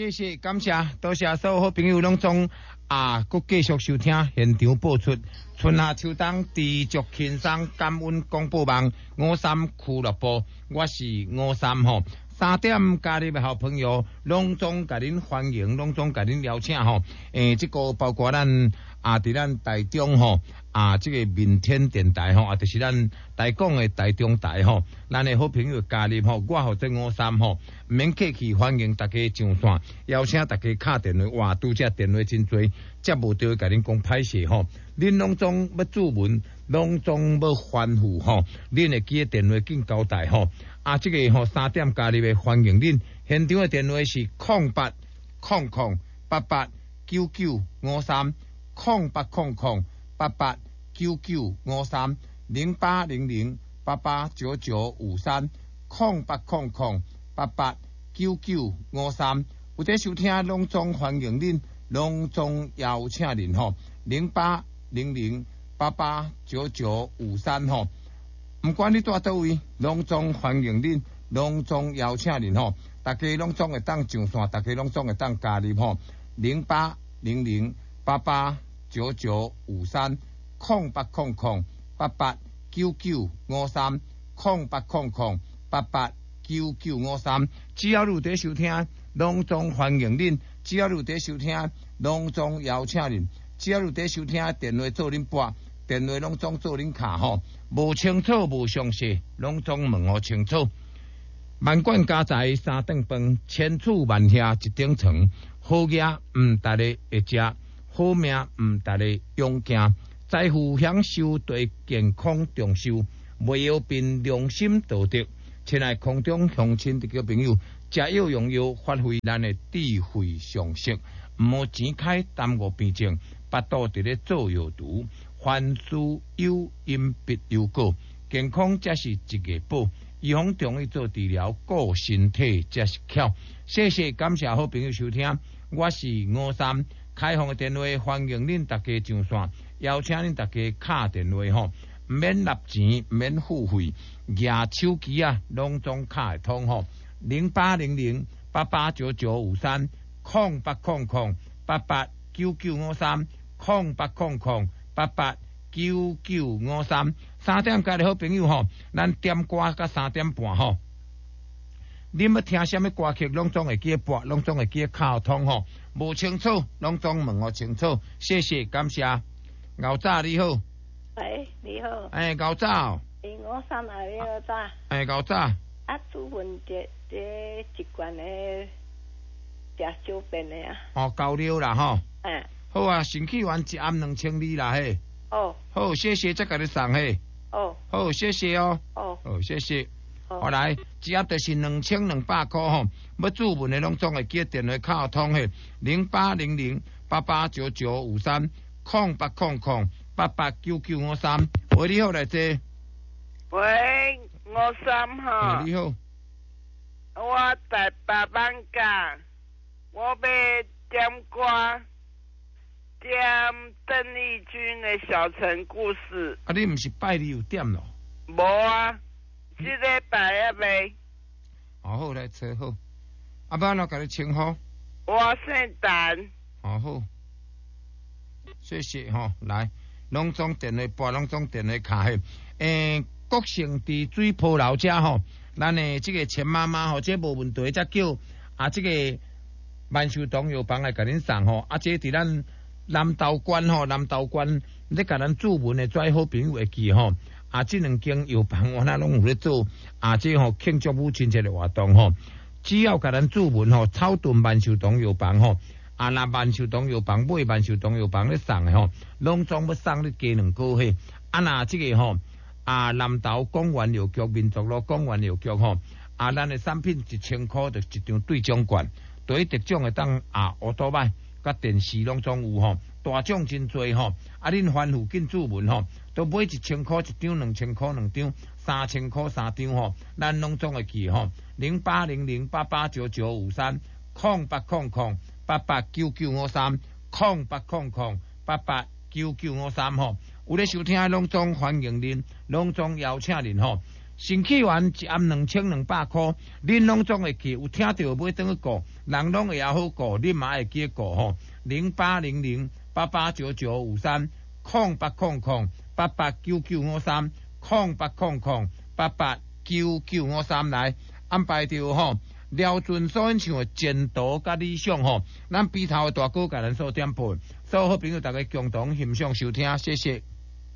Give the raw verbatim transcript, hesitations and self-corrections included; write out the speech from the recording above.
谢谢，感谢，多谢所有好朋友拢总啊，佮继续收听现场播出。春夏秋冬持续轻松，感恩广播网五三俱乐部，我是五三吼。三点加入的好朋友，拢总甲恁欢迎，拢总甲恁邀请吼。诶，这个包括咱啊，伫咱台中吼啊，这个明天电台吼，啊，就是咱台港的台中台吼，咱的好朋友加入吼，我或者五三吼，唔免客气，欢迎大家上线，邀请大家敲电话，哇，拄则电话真多，接无到甲恁讲歹势吼。恁拢总要注文，拢总要欢呼吼，恁会记电话紧交代吼。啊，这个吼三点加入的欢迎恁，现场的电话是零八零零八八九九五三零八零零八八九九五三零八零零八八九九五三零八零零八八九九五三。有在收听拢总欢迎恁，拢总邀请恁吼零八零零八八九九五三吼。唔管你住倒位，拢总欢迎恁，拢总邀请恁吼，大家拢总会当上线，大家拢总会当加入吼，零八零零八八九九五三零八零零八八九九五三零八零零八八九九五三，只要有在收听，拢总欢迎恁；只要有在收听，拢总邀请恁；只要有在收听，电话做恁拨。电话拢总做恁卡吼，无清楚无详细，拢总问我清楚。万贯家财三顿饭，千处万下一顶床。好嘢唔值得会食，好命唔值得用惊。财富享受对健康重视，未有凭良心道德。亲爱空中乡亲的朋友，食药用药，发挥咱的智慧常识，唔好钱开耽误病情，巴肚伫咧做药毒。凡事有因必有果，健康才是一个宝。预防中医做治疗，顾身体才是巧。谢谢，感谢好朋友收听，我是五三，开放的电话，欢迎恁大家上线，邀请恁大家敲电话吼，免纳钱，免付费，牙手机啊，拢总敲会通吼，零八零零八八九九五三零八零零八八九九五三零八零零。八八九九五三，三点介的好朋友吼，咱点歌到三点半吼。恁要听什么歌曲，拢总会记播，拢总会记敲通吼。无清楚，拢总问我清楚。谢谢，感谢。牛早你好。 喂，你好。 哎，牛早。 诶，我三下你好早。 哎，牛早。 啊，主文这这一罐的食小便的啊。 哦，够了啦吼。 嗯。 好啊，先去完一暗两千二啦嘿。 哦。 好，谢谢，再给你送嘿。 哦。 好，谢谢哦。 哦。 好，谢谢。 哦。 好来，只要就是两千两百块吼，要注文的拢总会记电话卡通嘿，零八零零八八九九五三零八零零八八九九五三。喂，你好来这。 喂，五三哈。 你好。 我在八万家，我要点歌。点邓丽君的小城故事。 啊，你唔是拜你有点咯？ 无啊，这个拜也未。 哦好，来找好。啊，不然我甲你称呼。 我姓陈。 哦好，谢谢吼、哦。来，拢总电话拨，拢总电话卡嘿。诶，国盛伫水坡老家吼，咱诶这个钱妈妈吼，这无问题，则叫啊这个万寿堂药房来甲恁送吼。啊，这伫咱。南投县吼，南投县咧甲咱注文的最好朋友会记吼，啊，这两间药房我那拢有咧做，啊，这吼庆祝母亲节的活动吼，只要甲咱注文吼，草屯万寿堂药房吼，啊，那万寿堂药房买万寿堂药房咧送的吼，拢总要送你加两个嘿，啊，那这个吼，啊，南投公园药局、民族路公园药局吼，啊，咱的产品一千块就一张对奖券，对得奖的当啊乌多摆。甲电视拢总有吼，大奖真多吼，啊恁凡附近注文吼，都买一千块一张，两千块两张，三千块三张吼，咱拢总会记吼，零八零零八八九九五三，零八零零八八九九五三，零八零零八八九九五三吼，有咧收听拢总欢迎恁，拢总邀请恁吼， 新起完一暗两千两百块，恁拢总会去，有听到买等去顾，人拢会也好顾，恁嘛会记顾吼。零八零零八八九九五三，空八空空八八九九五三，空八空空八八九九五三来安排着吼。廖俊所演唱的前途甲理想吼，咱笔头的大哥甲咱所点播，所有好朋友大家共同欣赏收听，谢谢。